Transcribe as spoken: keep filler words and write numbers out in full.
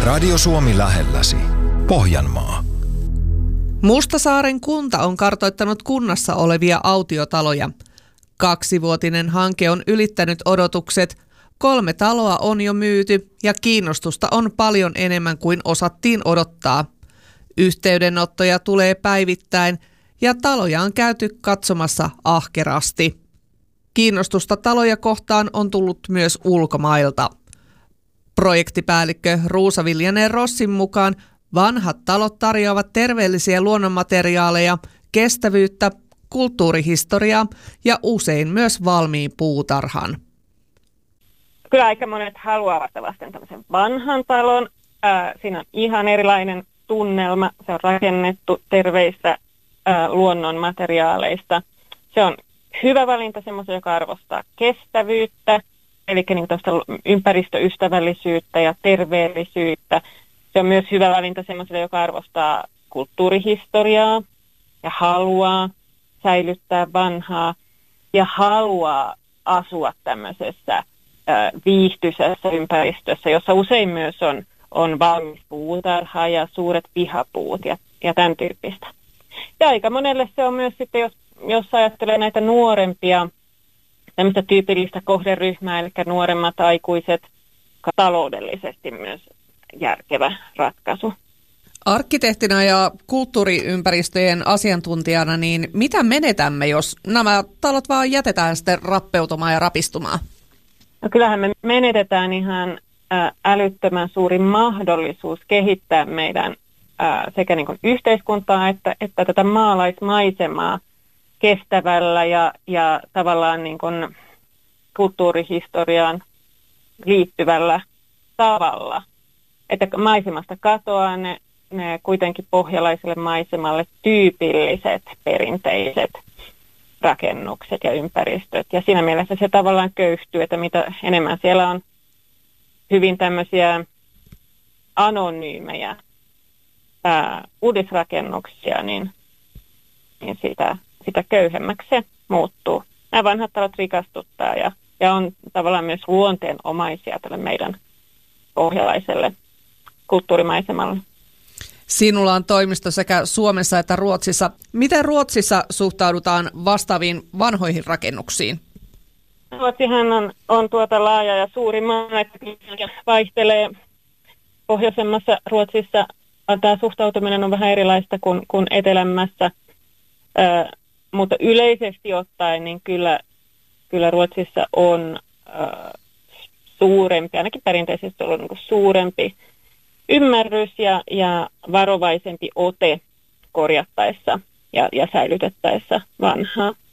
Radio Suomi lähelläsi. Pohjanmaa. Mustasaaren kunta on kartoittanut kunnassa olevia autiotaloja. Kaksivuotinen hanke on ylittänyt odotukset. Kolme taloa on jo myyty ja kiinnostusta on paljon enemmän kuin osattiin odottaa. Yhteydenottoja tulee päivittäin ja taloja on käyty katsomassa ahkerasti. Kiinnostusta taloja kohtaan on tullut myös ulkomailta. Projektipäällikkö Ruusa Viljanen Rossin mukaan vanhat talot tarjoavat terveellisiä luonnonmateriaaleja, kestävyyttä, kulttuurihistoriaa ja usein myös valmiin puutarhan. Kyllä aika monet haluavat vasten tämmöisen vanhan talon. Ää, siinä on ihan erilainen tunnelma. Se on rakennettu terveistä ää, luonnonmateriaaleista. Se on hyvä valinta semmoisen, joka arvostaa kestävyyttä, eli niin ympäristöystävällisyyttä ja terveellisyyttä. Se on myös hyvä valinta semmoiselle, joka arvostaa kulttuurihistoriaa ja haluaa säilyttää vanhaa ja haluaa asua tämmöisessä äh, viihtyisessä ympäristössä, jossa usein myös on, on valmis puutarha ja suuret pihapuut ja, ja tämän tyyppistä. Ja aika monelle se on myös sitten, jos, jos ajattelee näitä nuorempia, tämmöistä tyypillistä kohderyhmää, eli nuoremmat aikuiset, taloudellisesti myös järkevä ratkaisu. Arkkitehtina ja kulttuuriympäristöjen asiantuntijana, niin mitä menetämme, jos nämä talot vaan jätetään sitten rappeutumaan ja rapistumaan? No kyllähän me menetetään ihan ä, älyttömän suuri mahdollisuus kehittää meidän ä, sekä niin kuin yhteiskuntaa että, että tätä maalaismaisemaa kestävällä ja, ja tavallaan niin kuin kulttuurihistoriaan liittyvällä tavalla. Että maisemasta katoaa ne, ne kuitenkin pohjalaiselle maisemalle tyypilliset perinteiset rakennukset ja ympäristöt. Ja siinä mielessä se tavallaan köyhtyy, että mitä enemmän siellä on hyvin tämmöisiä anonyymejä ää, uudisrakennuksia, niin, niin sitä, sitä köyhemmäksi se muuttuu. Nämä vanhat talot rikastuttaa ja, ja on tavallaan myös luonteenomaisia tälle meidän pohjalaiselle kulttuurimaisemalle. Sinulla on toimisto sekä Suomessa että Ruotsissa. Miten Ruotsissa suhtaudutaan vastaaviin vanhoihin rakennuksiin? Ruotsihan on, on tuota laaja ja suuri maa, että vaihtelee. Pohjoisemmassa Ruotsissa tämä suhtautuminen on vähän erilaista kuin, kuin etelämässä, äh, mutta yleisesti ottaen niin kyllä, kyllä Ruotsissa on äh, suurempi, ainakin perinteisesti on ollut niin kuin suurempi ymmärrys ja, ja varovaisempi ote korjattaessa ja, ja säilytettäessä vanhaa.